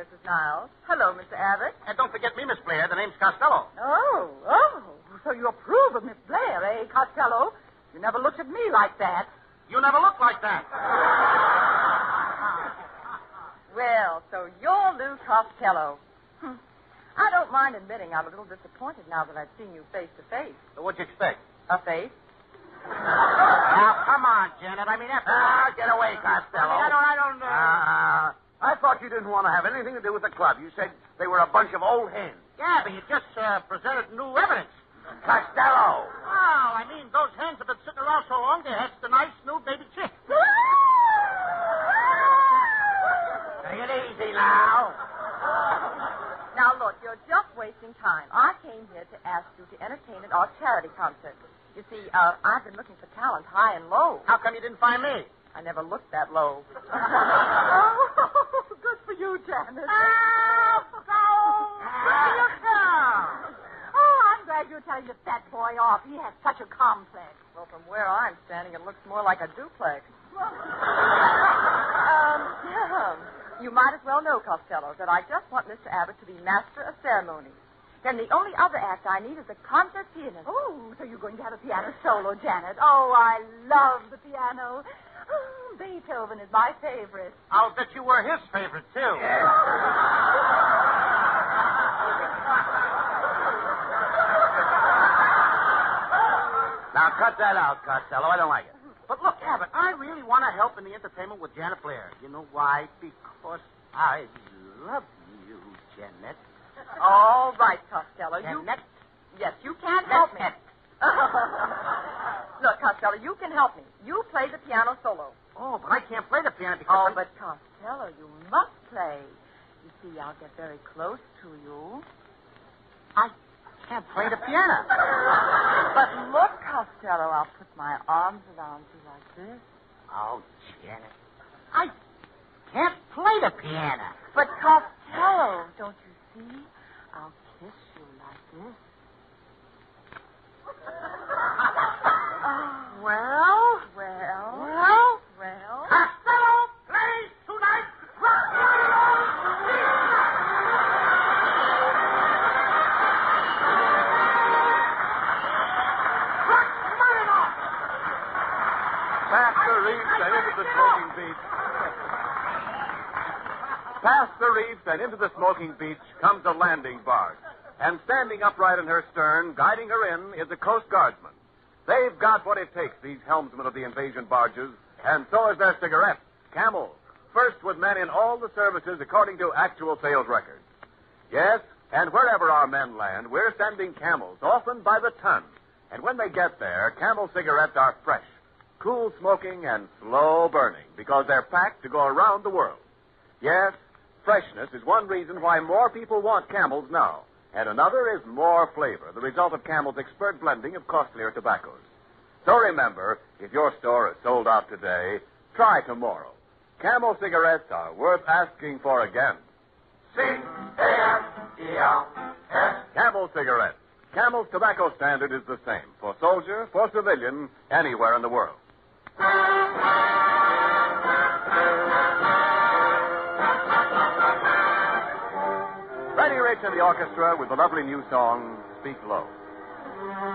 Mrs. Niles. Hello, Mr. Abbott. And don't forget me, Miss Blair. The name's Costello. Oh. So you approve of Miss Blair, eh, Costello? You never looked at me like that. You never looked like that. Well, so you're Lou Costello. I don't mind admitting I'm a little disappointed now that I've seen you face to face. So what'd you expect? A face? Now, come on, Janet. I mean, get away, Costello. I don't. I thought you didn't want to have anything to do with the club. You said they were a bunch of old hens. Yeah, but you just presented new evidence. Costello. Well, I mean, those hens have been sitting around so long, they hatched a nice new baby chick. Take it easy now. Now, look, you're just wasting time. I came here to ask you to entertain at our charity concert. You see, I've been looking for talent high and low. How come you didn't find me? I never looked that low. Oh, good for you, Janet. I'm glad you're telling the fat boy off. He has such a complex. Well, from where I'm standing, it looks more like a duplex. You might as well know, Costello, that I just want Mr. Abbott to be master of ceremonies. Then the only other act I need is a concert pianist. Oh, so you're going to have a piano solo, Janet. Oh, I love the piano. Oh, Beethoven is my favorite. I'll bet you were his favorite, too. Yes. Now, cut that out, Costello. I don't like it. But look, Abbott, I really want to help in the entertainment with Janet Blair. You know why? Because I love you, Janet. All right, Costello. Janet? Yes, you can help me. Look, Costello, you can help me. You play the piano solo. Oh, but I can't play the piano because... Oh, but Costello, you must play. You see, I'll get very close to you. I can't play the piano. But look, Costello, I'll put my arms around you like this. Oh, Janet. I can't play the piano. But, Costello, don't you see? I'll kiss you like this. Well? Costello plays tonight. Past the reefs and into the smoking beach. Past the reefs and into the smoking beach comes a landing barge. And standing upright in her stern, guiding her in, is a Coast Guardsman. They've got what it takes, these helmsmen of the invasion barges, and so is their cigarette, Camel, first with men in all the services according to actual sales records. Yes, and wherever our men land, we're sending Camels, often by the ton. And when they get there, Camel cigarettes are fresh, cool smoking, and slow burning, because they're packed to go around the world. Yes, freshness is one reason why more people want Camels now. And another is more flavor, the result of Camel's expert blending of costlier tobaccos. So remember, if your store is sold out today, try tomorrow. Camel cigarettes are worth asking for again. C-A-M-E-L-S. Camel cigarettes. Camel's tobacco standard is the same for soldier, for civilian, anywhere in the world. Freddie Rich and the orchestra with the lovely new song, Speak Low.